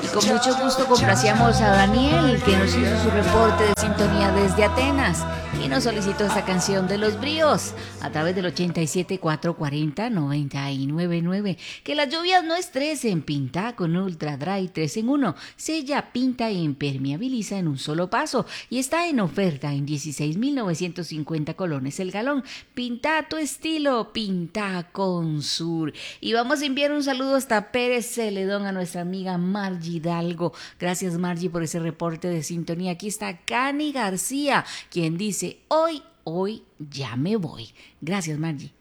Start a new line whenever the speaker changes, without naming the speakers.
Con mucho gusto complacíamos a Daniel, que nos hizo su reporte de sintonía desde Atenas y nos solicitó esta canción de Los Bríos a través del 87-440-999. Que las lluvias no estresen, pinta con Ultra Dry 3 en 1. Sella, pinta e impermeabiliza en un solo paso y está en oferta en 16.950 colones el galón. Pinta a tu estilo, pinta con Sur. Y vamos a enviar un saludo hasta Pérez Celedón a nuestra amiga Margie Hidalgo. Gracias, Margie, por ese reporte de sintonía. Aquí está Cani García, quien dice: hoy ya me voy. Gracias, Margie.